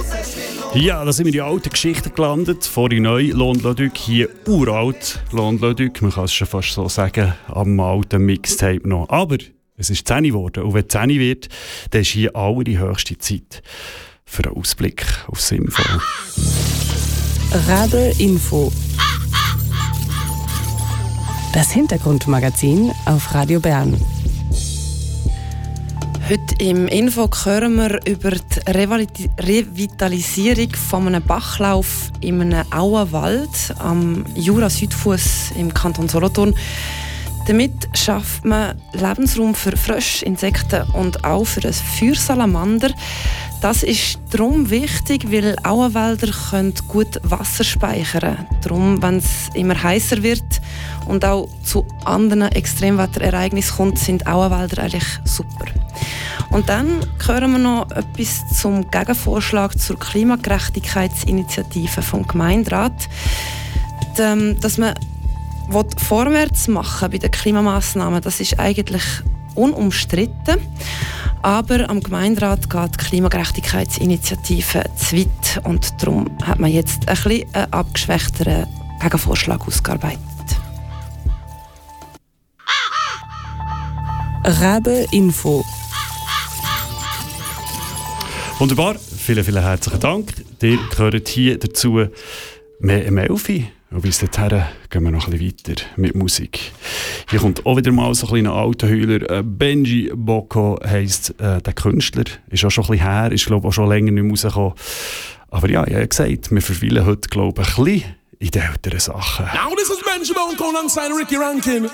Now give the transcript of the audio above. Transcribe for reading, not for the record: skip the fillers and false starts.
Ja, da sind wir in alten Geschichten gelandet. Vorhin neu, London, hier uralt London. Man kann es schon fast so sagen, am alten Mixtape noch. Aber es ist 10 geworden. Und wenn es 10 wird, dann ist hier allerhöchste Zeit für einen Ausblick aufs Info. Radio Info. Das Hintergrundmagazin auf Radio Bern. Heute im Info hören wir über die Revitalisierung von einem Bachlauf in einem Auenwald am Jura-Südfuss im Kanton Solothurn. Damit schafft man Lebensraum für Frösche, Insekten und auch für ein Feuersalamander. Das ist darum wichtig, weil Auenwälder können gut Wasser speichern. Darum, wenn es immer heißer wird und auch zu anderen Extremwetterereignissen kommt, sind Auenwälder eigentlich super. Und dann hören wir noch etwas zum Gegenvorschlag zur Klimagerechtigkeitsinitiative vom Gemeinderat, dass man vorwärts machen bei den Klimamaßnahmen. Das ist eigentlich unumstritten. Aber am Gemeinderat geht die Klimagerechtigkeitsinitiative zu weit und darum hat man jetzt ein bisschen einen abgeschwächteren Gegenvorschlag ausgearbeitet. Rabe Info. Wunderbar, vielen, vielen herzlichen Dank. Ihr gehört hier dazu mehr im 11. Und bis dahin gehen wir noch ein bisschen weiter mit Musik. Hier kommt auch wieder mal so ein kleiner alter Heuler. Benji Boko heisst der Künstler. Ist auch schon ein bisschen her, ist glaube ich auch schon länger nicht mehr rausgekommen. Aber ja, ich habe gesagt, wir verweilen heute glaube ich ein bisschen in den älteren Sachen. Now this is Benji Boko alongside Ricky Rankin.